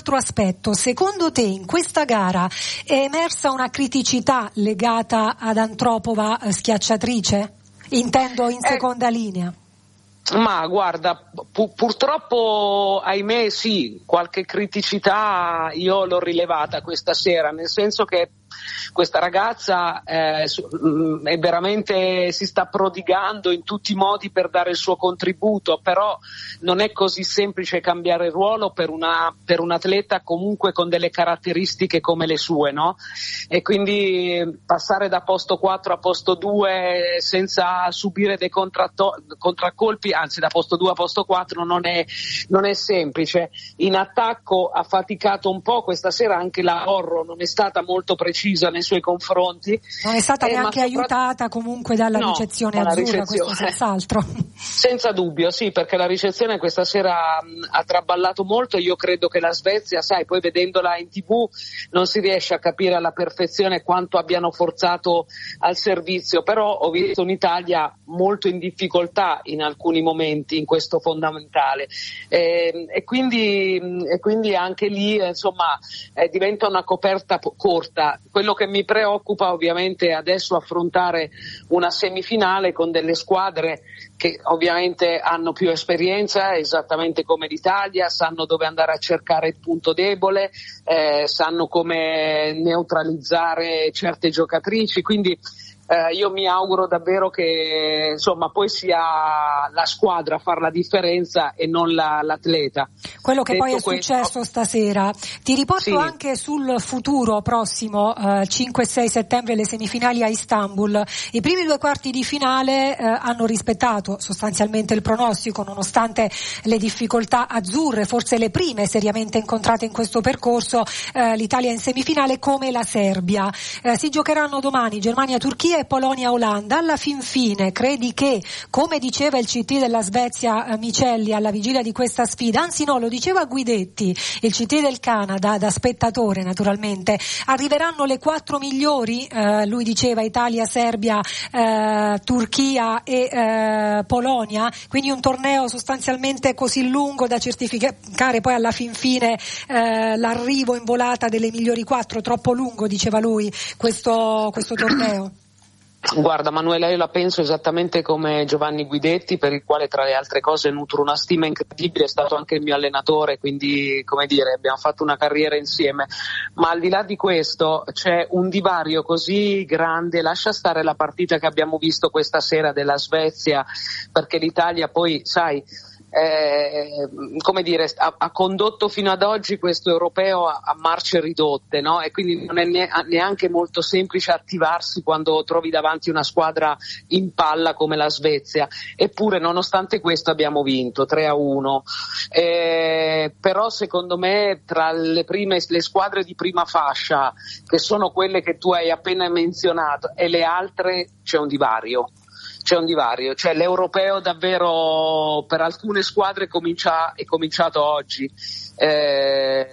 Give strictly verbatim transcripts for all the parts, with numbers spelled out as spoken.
altro aspetto. Secondo te in questa gara è emersa una criticità legata ad Antropova schiacciatrice? Intendo in seconda eh. linea. Ma guarda, pu- purtroppo ahimè sì, qualche criticità io l'ho rilevata questa sera, nel senso che questa ragazza eh, è veramente si sta prodigando in tutti i modi per dare il suo contributo, però non è così semplice cambiare ruolo per una per un atleta comunque con delle caratteristiche come le sue, no? E quindi passare da posto quattro a posto due senza subire dei contratto- contraccolpi, anzi da posto due a posto quattro non è non è semplice. In attacco ha faticato un po', questa sera anche la Orro non è stata molto precisa nei suoi confronti. Non è stata eh, neanche sopra... aiutata comunque dalla no, ricezione azzurra, ricezione. Questo senz'altro. Senza dubbio, sì, perché la ricezione questa sera mh, ha traballato molto. Io credo che la Svezia, sai, poi vedendola in tivù non si riesce a capire alla perfezione quanto abbiano forzato al servizio, però ho visto un'Italia molto in difficoltà in alcuni momenti in questo fondamentale e, e, quindi, e quindi anche lì insomma eh, diventa una coperta po- corta. Quello che mi preoccupa ovviamente è adesso affrontare una semifinale con delle squadre che ovviamente hanno più esperienza, esattamente come l'Italia, sanno dove andare a cercare il punto debole, eh, sanno come neutralizzare certe giocatrici, quindi Eh, io mi auguro davvero che insomma poi sia la squadra a far la differenza e non la, l'atleta. Quello che Detto poi è questo, successo stasera. Ti riporto sì. anche sul futuro prossimo, eh, cinque e sei settembre, le semifinali a Istanbul. I primi due quarti di finale eh, hanno rispettato sostanzialmente il pronostico, nonostante le difficoltà azzurre, forse le prime seriamente incontrate in questo percorso. eh, l'Italia in semifinale come la Serbia. Eh, si giocheranno domani Germania-Turchia e Polonia-Olanda. Alla fin fine credi che, come diceva il C T della Svezia eh, Micelli alla vigilia di questa sfida, anzi no, lo diceva Guidetti, il C T del Canada, da spettatore naturalmente, arriveranno le quattro migliori? Eh, lui diceva Italia, Serbia, eh, Turchia e eh, Polonia, quindi un torneo sostanzialmente così lungo da certificare poi alla fin fine eh, l'arrivo in volata delle migliori quattro, troppo lungo diceva lui questo, questo torneo. Guarda Manuela, io la penso esattamente come Giovanni Guidetti, per il quale tra le altre cose nutro una stima incredibile, è stato anche il mio allenatore, quindi come dire abbiamo fatto una carriera insieme, ma al di là di questo c'è un divario così grande, lascia stare la partita che abbiamo visto questa sera della Svezia, perché l'Italia poi sai Eh, come dire, ha, ha condotto fino ad oggi questo europeo a, a marce ridotte, no? E quindi non è ne, neanche molto semplice attivarsi quando trovi davanti una squadra in palla come la Svezia, eppure nonostante questo abbiamo vinto tre a uno, eh, però secondo me tra le prime le squadre di prima fascia, che sono quelle che tu hai appena menzionato, e le altre c'è un divario. C'è un divario, cioè l'europeo davvero per alcune squadre comincia, è cominciato oggi, eh,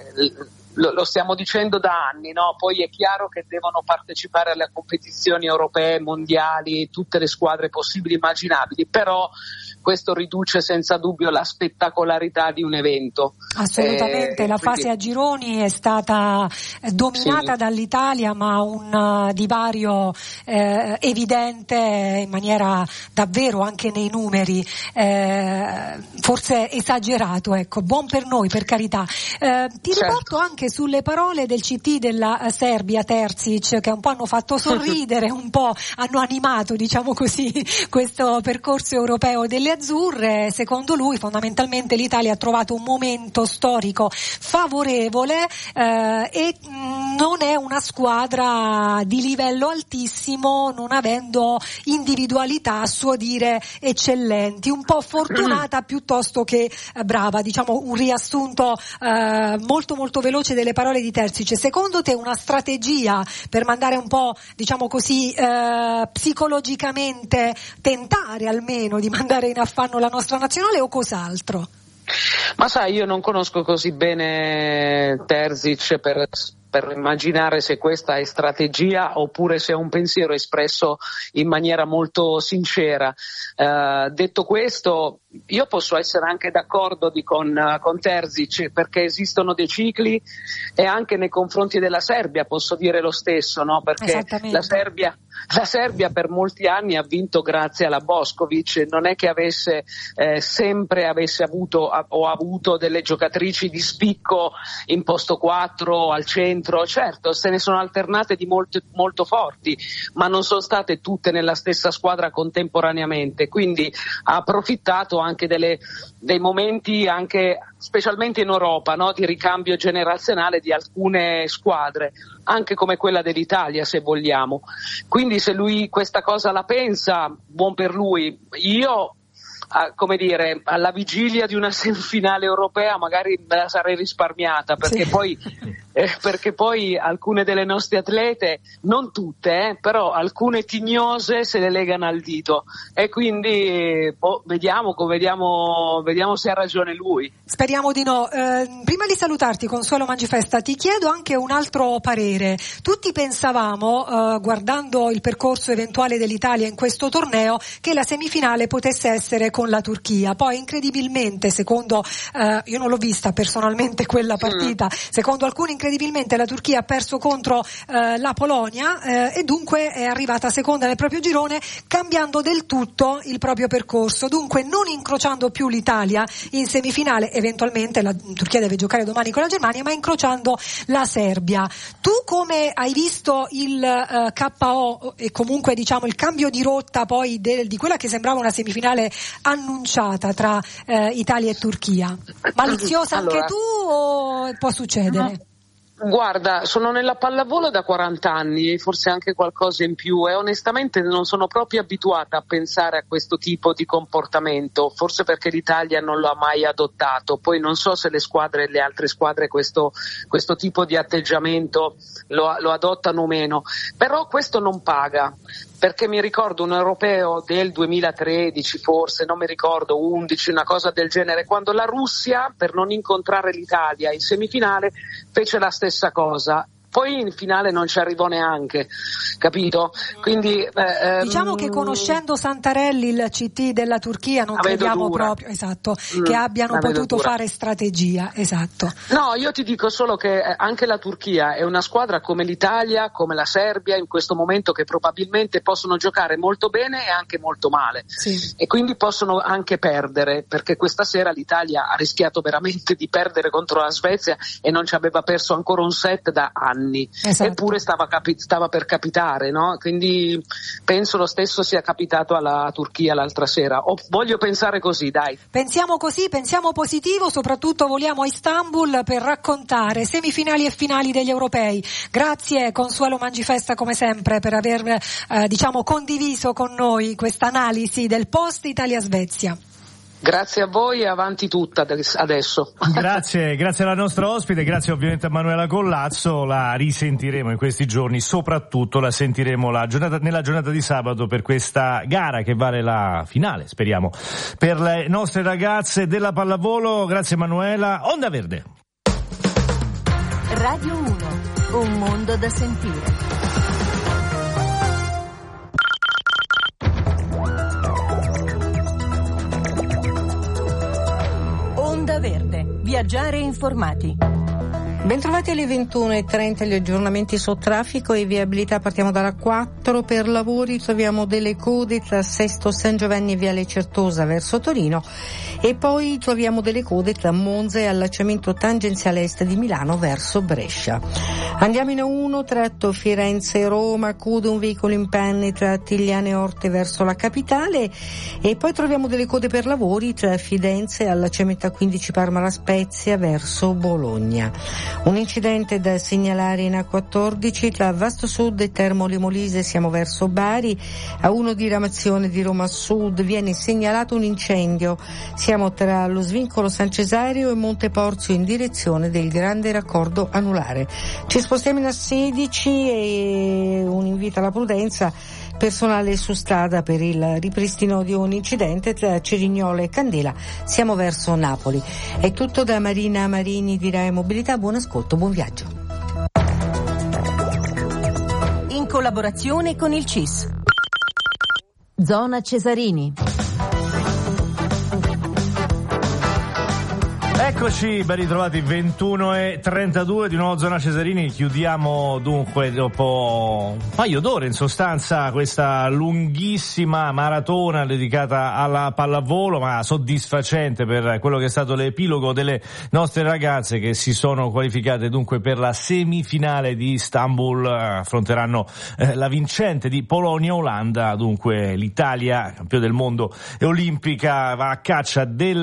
lo, lo stiamo dicendo da anni, no? Poi è chiaro che devono partecipare alle competizioni europee, mondiali, tutte le squadre possibili e immaginabili, però questo riduce senza dubbio la spettacolarità di un evento. Assolutamente, eh, la quindi... fase a gironi è stata dominata sì. dall'Italia, ma un uh, divario eh, evidente in maniera davvero anche nei numeri, eh, forse esagerato, ecco, buon per noi, per carità. Eh, ti certo. riporto anche sulle parole del C T della Serbia, Terzic, che un po' hanno fatto sorridere, un po' hanno animato, diciamo così, questo percorso europeo delle azzurre. Secondo lui fondamentalmente l'Italia ha trovato un momento storico favorevole eh, e mh, non è una squadra di livello altissimo, non avendo individualità a suo dire eccellenti, un po' fortunata piuttosto che eh, brava, diciamo un riassunto eh, molto molto veloce delle parole di Terzic. Secondo te una strategia per mandare un po', diciamo così, eh, psicologicamente tentare almeno di mandare in affanno la nostra nazionale o cos'altro? Ma sai, io non conosco così bene Terzic per per immaginare se questa è strategia oppure se è un pensiero espresso in maniera molto sincera. Uh, detto questo, io posso essere anche d'accordo di, con, uh, con Terzic, perché esistono dei cicli, e anche nei confronti della Serbia posso dire lo stesso, no? Perché la Serbia La Serbia per molti anni ha vinto grazie alla Bošković, non è che avesse eh, sempre avesse avuto a, o avuto delle giocatrici di spicco in posto quattro al centro, certo se ne sono alternate di molto, molto forti, ma non sono state tutte nella stessa squadra contemporaneamente, quindi ha approfittato anche delle, dei momenti anche specialmente in Europa, no, di ricambio generazionale di alcune squadre, anche come quella dell'Italia se vogliamo. Quindi se lui questa cosa la pensa, buon per lui. Io, ah, come dire, alla vigilia di una semifinale europea magari me la sarei risparmiata, perché sì. poi eh, perché poi alcune delle nostre atlete, non tutte, eh, però alcune tignose se le legano al dito, e quindi boh, vediamo, vediamo, vediamo se ha ragione lui. Speriamo di no. Eh, prima di salutarti, Consuelo Mangifesta, ti chiedo anche un altro parere. Tutti pensavamo, eh, guardando il percorso eventuale dell'Italia in questo torneo, che la semifinale potesse essere con la Turchia. Poi incredibilmente, secondo, eh, io non l'ho vista personalmente quella partita, mm. secondo alcuni incredibilmente la Turchia ha perso contro eh, la Polonia eh, e dunque è arrivata seconda nel proprio girone, cambiando del tutto il proprio percorso, dunque non incrociando più l'Italia in semifinale, eventualmente la Turchia deve giocare domani con la Germania, ma incrociando la Serbia. Tu come hai visto il uh, K O e comunque diciamo il cambio di rotta poi del, di quella che sembrava una semifinale annunciata tra uh, Italia e Turchia? Maliziosa allora, anche tu o può succedere? No. Guarda, sono nella pallavolo da quaranta anni, forse anche qualcosa in più, e onestamente non sono proprio abituata a pensare a questo tipo di comportamento, forse perché l'Italia non lo ha mai adottato. Poi non so se le squadre, le altre squadre questo, questo tipo di atteggiamento lo, lo adottano o meno, però questo non paga. Perché mi ricordo un europeo del duemilatredici, forse, non mi ricordo, undici, una cosa del genere, quando la Russia, per non incontrare l'Italia in semifinale, fece la stessa cosa. Poi in finale non ci arrivò neanche, capito? Quindi eh, diciamo che conoscendo Santarelli, il C T della Turchia, non crediamo dura. proprio esatto mm, che abbiano potuto dura. fare strategia, esatto. No, io ti dico solo che anche la Turchia è una squadra come l'Italia, come la Serbia in questo momento, che probabilmente possono giocare molto bene e anche molto male, sì. e quindi possono anche perdere, perché questa sera l'Italia ha rischiato veramente di perdere contro la Svezia e non ci aveva perso ancora un set da anni. Esatto. Eppure stava, capi- stava per capitare, no? Quindi penso lo stesso sia capitato alla Turchia l'altra sera. O voglio pensare così, dai. Pensiamo così, pensiamo positivo, soprattutto voliamo a Istanbul per raccontare semifinali e finali degli europei. Grazie Consuelo Mangifesta come sempre per aver eh, diciamo condiviso con noi questa analisi del post Italia-Svezia. Grazie a voi e avanti tutta adesso. Grazie, grazie alla nostra ospite, grazie ovviamente a Manuela Collazzo, la risentiremo in questi giorni, soprattutto la sentiremo la giornata, nella giornata di sabato per questa gara che vale la finale, speriamo, per le nostre ragazze della pallavolo. Grazie Manuela. Onda Verde. Radio uno, un mondo da sentire. Onda Verde, viaggiare informati. Bentrovati alle ventuno e trenta, gli aggiornamenti su traffico e viabilità. Partiamo dalla quattro. Per lavori troviamo delle code tra Sesto San Giovanni e Viale Certosa verso Torino, e poi troviamo delle code tra Monza e allacciamento tangenziale est di Milano verso Brescia. Andiamo in A uno, tratto Firenze-Roma, code un veicolo in panne tra Tigliane Orte verso la capitale, e poi troviamo delle code per lavori tra Fidenza e allacciamento A quindici Parma-La Spezia verso Bologna. Un incidente da segnalare in A quattordici tra Vasto Sud e Termoli Molise, siamo verso Bari. A uno diramazione di Roma Sud viene segnalato un incendio, siamo tra lo svincolo San Cesario e Monte Porzio in direzione del grande raccordo anulare. Ci spostiamo in A sedici e un invito alla prudenza, personale su strada per il ripristino di un incidente tra Cerignola e Candela, siamo verso Napoli. È tutto da Marina Marini di Rai Mobilità, buon ascolto, buon viaggio. collaborazione con il C I S. Zona Cesarini. Eccoci, ben ritrovati, ventuno e trentadue di nuovo Zona Cesarini. Chiudiamo dunque dopo un paio d'ore in sostanza questa lunghissima maratona dedicata alla pallavolo, ma soddisfacente per quello che è stato l'epilogo delle nostre ragazze che si sono qualificate dunque per la semifinale di Istanbul. Affronteranno eh, la vincente di Polonia-Olanda. Dunque l'Italia, campione del mondo e olimpica, va a caccia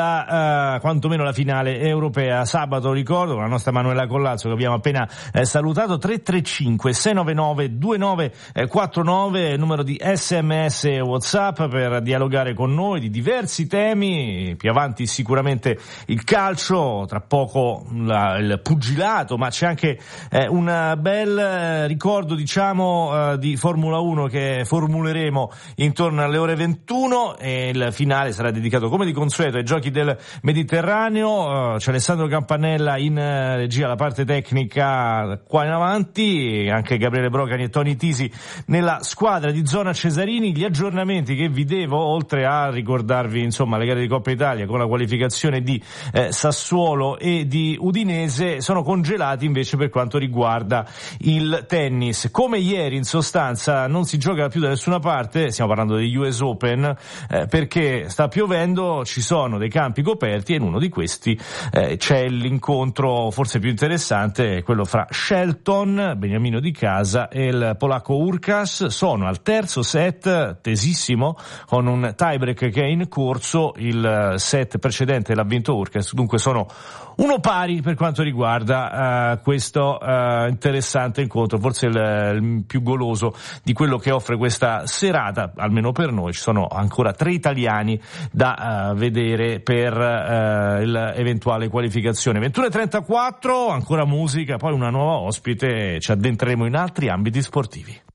della eh, quantomeno la finale europea sabato, ricordo, con la nostra Manuela Collazzo che abbiamo appena eh, salutato. Tre tre cinque sei nove nove due nove quattro nove, numero di sms e WhatsApp per dialogare con noi di diversi temi. Più avanti sicuramente il calcio, tra poco la, il pugilato, ma c'è anche eh, un bel eh, ricordo diciamo eh, di Formula uno che formuleremo intorno alle ore ventuno, e il finale sarà dedicato come di consueto ai Giochi del Mediterraneo. C'è Alessandro Campanella in regia, la parte tecnica qua in avanti, anche Gabriele Brocani e Tony Tisi nella squadra di Zona Cesarini. Gli aggiornamenti che vi devo, oltre a ricordarvi insomma le gare di Coppa Italia con la qualificazione di eh, Sassuolo e di Udinese, sono congelati invece per quanto riguarda il tennis. Come ieri in sostanza non si gioca più da nessuna parte, stiamo parlando degli U S Open, eh, perché sta piovendo, ci sono dei campi coperti e in uno di questi Eh, c'è l'incontro forse più interessante, quello fra Shelton, beniamino di casa, e il polacco Urkas. Sono al terzo set, tesissimo, con un tiebreak che è in corso. Il set precedente l'ha vinto Urkas, dunque sono uno pari per quanto riguarda uh, questo uh, interessante incontro, forse il, il più goloso di quello che offre questa serata, almeno per noi. Ci sono ancora tre italiani da uh, vedere per uh, l'eventuale qualificazione. ventuno e trentaquattro, ancora musica, poi una nuova ospite, ci addentreremo in altri ambiti sportivi.